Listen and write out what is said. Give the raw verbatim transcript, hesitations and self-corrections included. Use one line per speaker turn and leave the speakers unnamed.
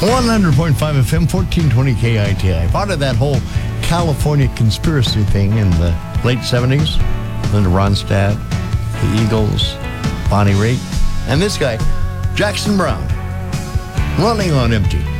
one hundred point five F M, fourteen twenty K I T I. Part of that whole California conspiracy thing in the late seventies. Linda Ronstadt, the Eagles, Bonnie Raitt, and this guy, Jackson Browne, Running on Empty.